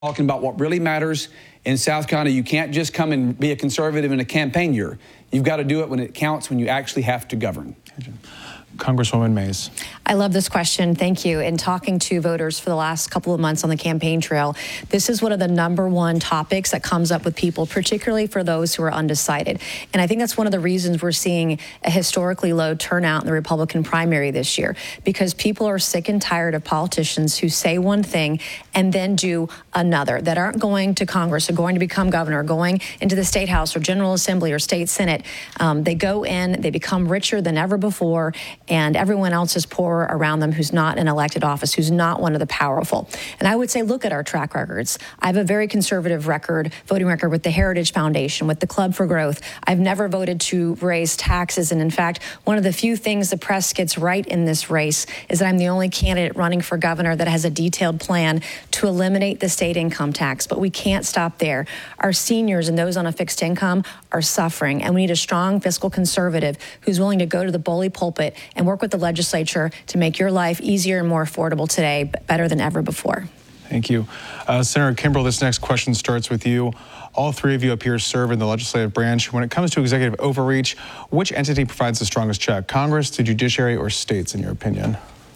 talking about what really matters in South Carolina. You can't just come and be a conservative in a campaign year. You've got to do it when it counts, when you actually have to govern. Congresswoman Mays. I love this question. Thank you. In talking to voters for the last couple of months on the campaign trail, this is one of the #1 topics that comes up with people, particularly for those who are undecided. And I think that's one of the reasons we're seeing a historically low turnout in the Republican primary this year, because people are sick and tired of politicians who say one thing and then do another, that aren't going to Congress or going to become governor, or going into the State House or General Assembly or State Senate. They go in, they become richer than ever before, and everyone else is poorer around them who's not in elected office, who's not one of the powerful. And I would say, look at our track records. I have a very conservative voting record with the Heritage Foundation, with the Club for Growth. I've never voted to raise taxes. And in fact, one of the few things the press gets right in this race is that I'm the only candidate running for governor that has a detailed plan to eliminate the state income tax. But we can't stop there. Our seniors and those on a fixed income are suffering, and we need a strong fiscal conservative who's willing to go to the bully pulpit and work with the legislature to make your life easier and more affordable today, but better than ever before. Thank you. Senator Kimbrell, this next question starts with you. All three of you up here serve in the legislative branch. When it comes to executive overreach, which entity provides the strongest check? Congress, the judiciary, or states, in your opinion?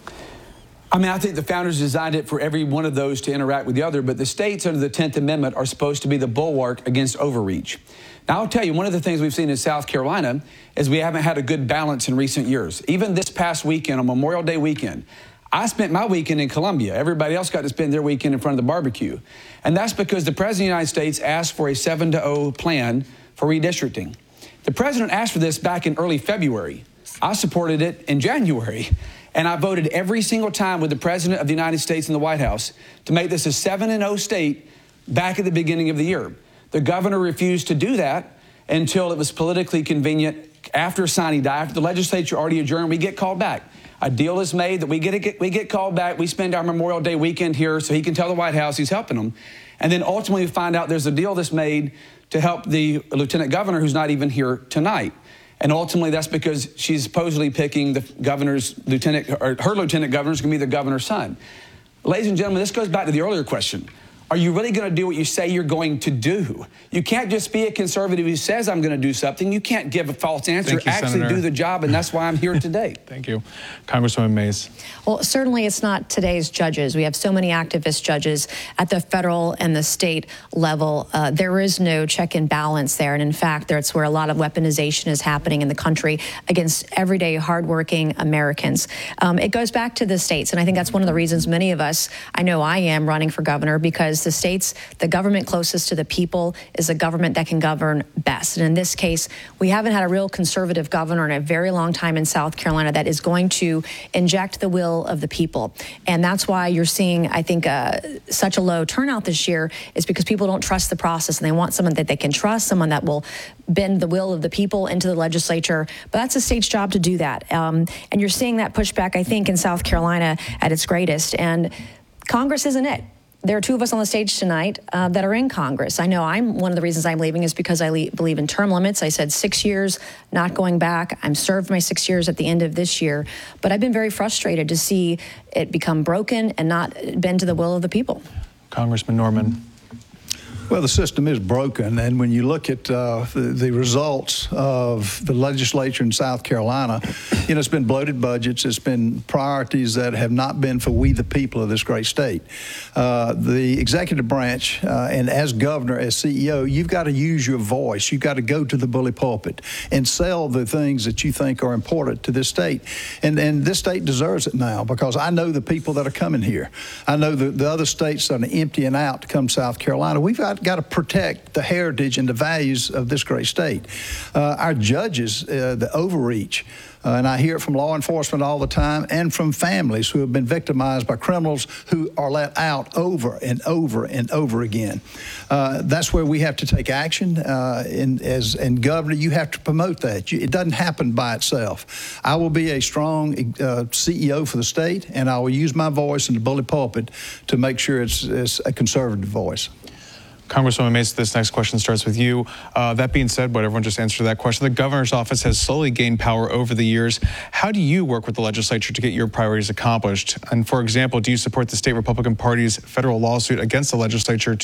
I mean, I think the founders designed it for every one of those to interact with the other, but the states under the 10th Amendment are supposed to be the bulwark against overreach. Now, I'll tell you, one of the things we've seen in South Carolina is we haven't had a good balance in recent years. Even this past weekend, on Memorial Day weekend, I spent my weekend in Columbia. Everybody else got to spend their weekend in front of the barbecue. And that's because the President of the United States asked for a 7-0 plan for redistricting. The President asked for this back in early February. I supported it in January. And I voted every single time with the President of the United States in the White House to make this a 7-0 state back at the beginning of the year. The governor refused to do that until it was politically convenient. After sine die, after the legislature already adjourned, we get called back. A deal is made that we get called back. We spend our Memorial Day weekend here so he can tell the White House he's helping them. And then ultimately we find out there's a deal that's made to help the lieutenant governor who's not even here tonight. And ultimately, that's because she's supposedly picking the governor's lieutenant, or her lieutenant governor is going to be the governor's son. Ladies and gentlemen, this goes back to the earlier question. Are you really going to do what you say you're going to do? You can't just be a conservative who says I'm going to do something. You can't give a false answer, actually do the job, and that's why I'm here today. Thank you. Congresswoman Mays. Well, certainly it's not today's judges. We have so many activist judges at the federal and the state level. There is no check and balance there. And in fact, that's where a lot of weaponization is happening in the country against everyday, hardworking Americans. It goes back to the states. And I think that's one of the reasons many of us, I know I am, running for governor, because the states, the government closest to the people, is a government that can govern best. And in this case, we haven't had a real conservative governor in a very long time in South Carolina that is going to inject the will of the people. And that's why you're seeing, I think, such a low turnout this year, is because people don't trust the process, and they want someone that they can trust, someone that will bend the will of the people into the legislature. But that's a state's job to do that. And you're seeing that pushback, I think, in South Carolina at its greatest. And Congress isn't it. There are two of us on the stage tonight that are in Congress. I know one of the reasons I'm leaving is because I believe in term limits. I said 6 years, not going back. I'm served my 6 years at the end of this year. But I've been very frustrated to see it become broken and not bend to the will of the people. Congressman Norman. Well, the system is broken, and when you look at the results of the legislature in South Carolina, you know, it's been bloated budgets, it's been priorities that have not been for we the people of this great state. The executive branch, and as governor, as CEO, you've got to use your voice. You've got to go to the bully pulpit and sell the things that you think are important to this state. And this state deserves it now, because I know the people that are coming here. I know the other states that are emptying out to come to South Carolina. We've got to protect the heritage and the values of this great state. Our judges, the overreach, and I hear it from law enforcement all the time, and from families who have been victimized by criminals who are let out over and over and over again. That's where we have to take action. And governor, you have to promote that. It doesn't happen by itself. I will be a strong CEO for the state, and I will use my voice in the bully pulpit to make sure it's a conservative voice. Congresswoman Mace, this next question starts with you. That being said, but everyone just answered that question. The governor's office has slowly gained power over the years. How do you work with the legislature to get your priorities accomplished? And for example, do you support the state Republican Party's federal lawsuit against the legislature